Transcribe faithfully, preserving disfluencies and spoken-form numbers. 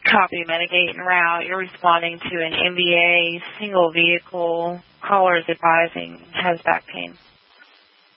Copy, Medigate en route. You're responding to an M B A single vehicle. Caller is advising has back pain.